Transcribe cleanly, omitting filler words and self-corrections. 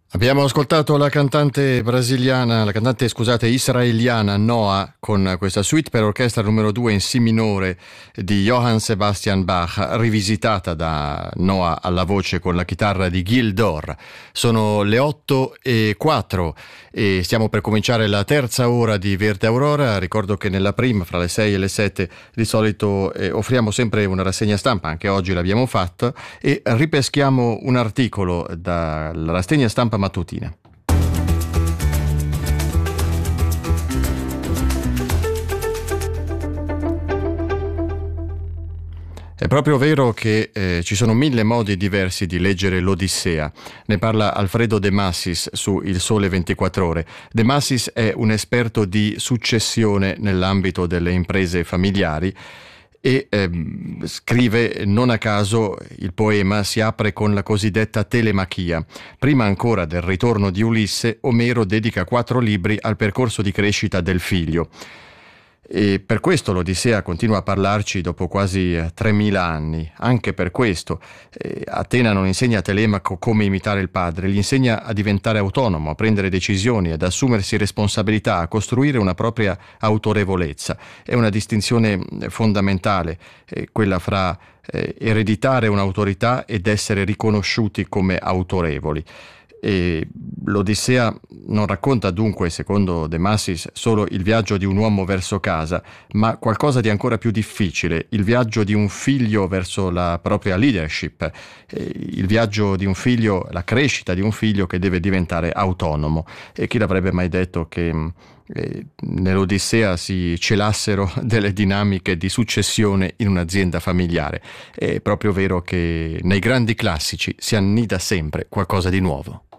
Abbiamo ascoltato la cantante israeliana Noah con questa suite per orchestra numero 2 in Si minore di Johann Sebastian Bach, rivisitata da Noah alla voce con la chitarra di Gil Dor. Sono le 8:04 e stiamo per cominciare la terza ora di Verde Aurora. Ricordo che nella prima, fra le 6 e le 7, di solito offriamo sempre una rassegna stampa, anche oggi l'abbiamo fatta, e ripeschiamo un articolo dalla rassegna stampa mattutina. È proprio vero che ci sono 1000 modi diversi di leggere l'Odissea. Ne parla Alfredo De Massis su Il Sole 24 Ore. De Massis è un esperto di successione nell'ambito delle imprese familiari e scrive: non a caso il poema si apre con la cosiddetta telemachia. Prima ancora del ritorno di Ulisse, Omero dedica 4 libri al percorso di crescita del figlio. E per questo l'Odissea continua a parlarci dopo quasi 3000 anni. Anche per questo Atena non insegna a Telemaco come imitare il padre, gli insegna a diventare autonomo, a prendere decisioni, ad assumersi responsabilità, a costruire una propria autorevolezza. È una distinzione fondamentale, quella fra ereditare un'autorità ed essere riconosciuti come autorevoli. E l'Odissea non racconta dunque, secondo De Massis, solo il viaggio di un uomo verso casa, ma qualcosa di ancora più difficile, il viaggio di un figlio verso la propria leadership, il viaggio di un figlio, la crescita di un figlio che deve diventare autonomo. E chi l'avrebbe mai detto che nell'Odissea si celassero delle dinamiche di successione in un'azienda familiare? È proprio vero che nei grandi classici si annida sempre qualcosa di nuovo.